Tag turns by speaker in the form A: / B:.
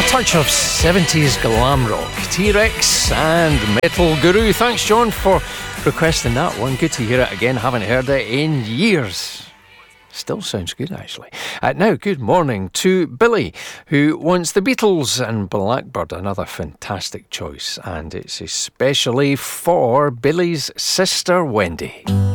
A: touch of 70s glam rock. T-Rex and Metal Guru. Thanks, John, for requesting that one. Good to hear it again. Haven't heard it in years. Still sounds good, actually. Now, good morning to Billy, who wants the Beatles and Blackbird, another fantastic choice. And it's especially for Billy's sister, Wendy.